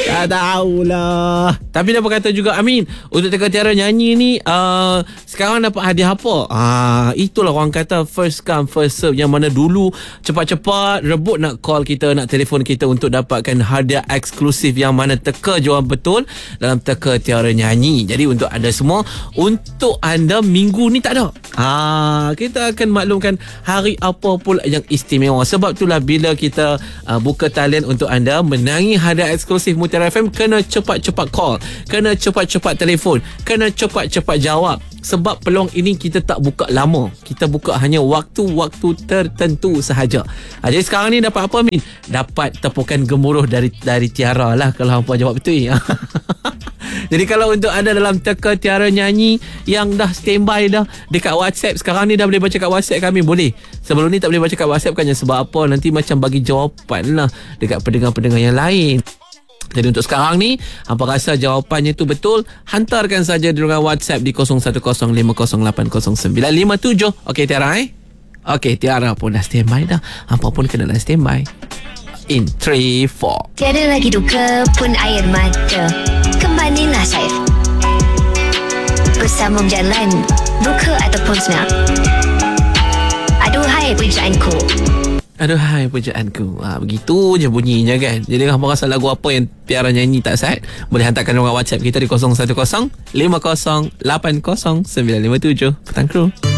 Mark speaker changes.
Speaker 1: Tak tahulah. Tapi dia berkata juga, Amin, untuk Teka Tiara nyanyi ni, sekarang dapat hadiah apa? Itulah orang kata first come first serve. Yang mana dulu cepat-cepat rebut nak call kita, nak telefon kita untuk dapatkan hadiah eksklusif yang mana teka jawab betul dalam Teka Tiara nyanyi. Jadi untuk anda semua, untuk anda minggu ni tak ada. Kita akan maklumkan hari apa pula yang istimewa. Sebab itulah bila kita buka talian untuk anda menangi hadiah eksklusif Mutiara FM, kena cepat-cepat call, kena cepat-cepat telefon, kena cepat-cepat jawab. Sebab peluang ini kita tak buka lama. Kita buka hanya waktu-waktu tertentu sahaja. Jadi sekarang ni dapat apa, Min? Dapat tepukan gemuruh dari Tiara lah, kalau hampa jawab betul. Jadi kalau untuk anda dalam Teka Tiara nyanyi yang dah standby dah dekat WhatsApp, sekarang ni dah boleh baca kat WhatsApp kami, boleh. Sebelum ni tak boleh baca kat WhatsApp kan, sebab apa? Nanti macam bagi jawapan lah dekat pendengar-pendengar yang lain. Jadi untuk sekarang ni, hampa rasa jawapannya tu betul, hantarkan saja di ruangan WhatsApp di 0105080957. Okey Tiara, Okey, Tiara pun dah standby dah. Hampa pun kena dah standby. In 3, 4.
Speaker 2: Tiada lagi duka pun air mata. Kembalilah saya bersama berjalan, duka ataupun senang. Aduhai pujaanku.
Speaker 1: Aduhai pujaanku. Begitu je bunyinya kan. Jadi hampa rasa lagu apa yang Tiara nyanyi tak sah, boleh hantarkan ruangan WhatsApp kita di 0105080957. Petang Kru.